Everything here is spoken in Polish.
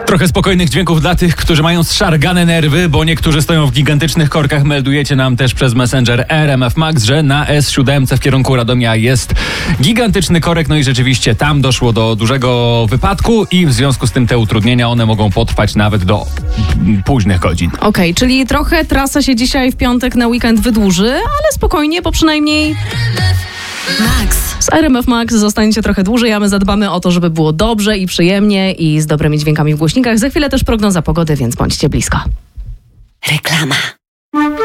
Trochę spokojnych dźwięków dla tych, którzy mają zszargane nerwy, bo niektórzy stoją w gigantycznych korkach. Meldujecie nam też przez Messenger RMF Max, że na S7 w kierunku Radomia jest gigantyczny korek. No i rzeczywiście tam doszło do dużego wypadku i w związku z tym te utrudnienia, one mogą potrwać nawet do późnych godzin. Okej, czyli trochę trasa się dzisiaj w piątek na weekend wydłuży, ale spokojnie, bo przynajmniej z RMF Max zostaniecie trochę dłużej, a my zadbamy o to, żeby było dobrze i przyjemnie i z dobrymi dźwiękami w głośnikach. Za chwilę też prognoza pogody, więc bądźcie blisko. Reklama.